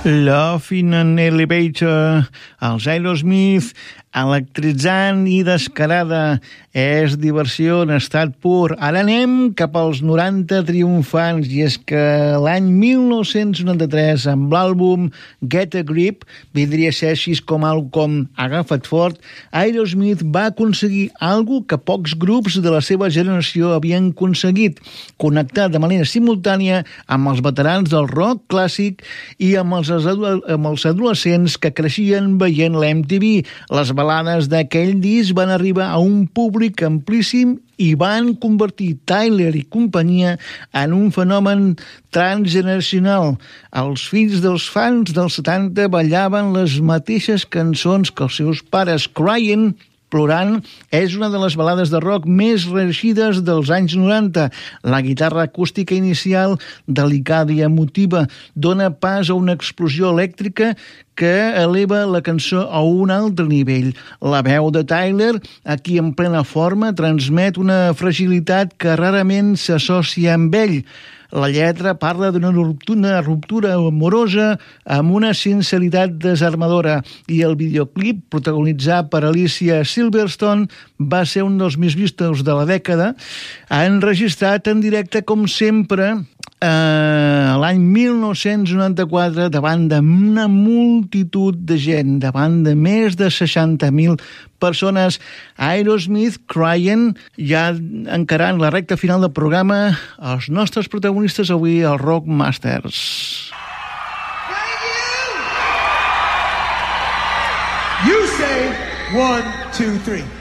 Love in an Elevator, els Aerosmith, electritzant i descarada, és diversió en estat pur. Ara anem cap als 90 triomfants, i és que l'any 1993, amb l'àlbum Get a Grip, vindria a ser així com Agafa't Fort, Aerosmith va aconseguir algo que pocs grups de la seva generació havien aconseguit: connectar de manera simultània amb els veterans del rock clàssic i amb els adolescents que creixien veient la MTV. Les balades d'aquell disc van arribar a un públic amplíssim i van convertir Tyler i companyia en un fenomen transgeneracional. Els fills dels fans dels 70 ballaven les mateixes cançons que els seus pares. Crying, Plorant, és una de les balades de rock més reeixides dels anys 90. La guitarra acústica inicial, delicada i emotiva, dona pas a una explosió elèctrica que eleva la cançó a un altre nivell. La veu de Tyler, aquí en plena forma, transmet una fragilitat que rarament s'associa amb ell. La lletra parla d'una ruptura amorosa amb una sinceritat desarmadora, i el videoclip, protagonitzat per Alicia Silverstone, va ser un dels més vistos de la dècada. Enregistrat en directe, com sempre, l'any 1994, davant d'una multitud de gent, davant de més de 60.000 persones. Aerosmith, Crying, ja encarant la recta final del programa, els nostres protagonistes avui, els Rock Masters. Thank you! You say 1, 2, 3.